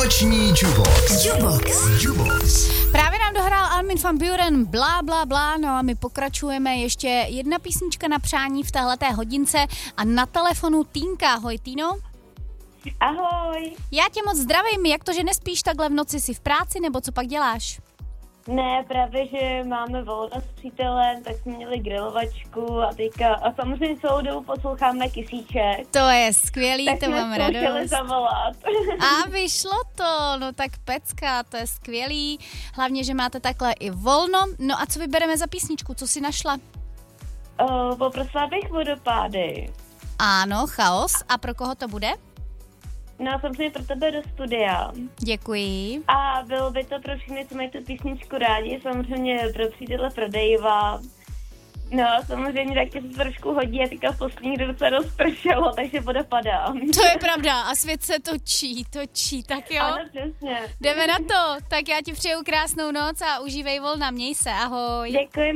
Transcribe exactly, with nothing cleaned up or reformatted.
Noční Jubox. Jubox. Jubox. Právě nám dohrál Armin van Buuren Blá, blá, blá, no a my pokračujeme. Ještě jedna písnička na přání v téhleté hodince a na telefonu Týnka. Ahoj, Týno. Ahoj. Já tě moc zdravím, jak to, že nespíš takhle v noci, jsi v práci nebo co pak děláš? Ne, právě, že máme volno s přítelem, tak jsme měli grilovačku a teďka, a samozřejmě celou dobu posloucháme Kysíček. To je skvělý, tak to mám jsme chtěli radost. zavolat. A vyšlo to, no tak pecka, to je skvělý. Hlavně, že máte takhle i volno. No a co vybereme za písničku, co jsi našla? O, poprosila bych Vodopády. Ano, Chaos. A pro koho to bude? No samozřejmě pro tebe do studia. Děkuji. A bylo by to pro všechny, co mají tu písničku rádi, samozřejmě pro přítele pro Davea. No, samozřejmě taky se to trošku hodí a teďka v poslední roce rozpršelo, takže vodopadá. To je pravda a svět se točí, točí, tak jo. Ano, přesně. Jdeme na to, tak já ti přeju krásnou noc a užívej volna, měj se, ahoj. Děkuji.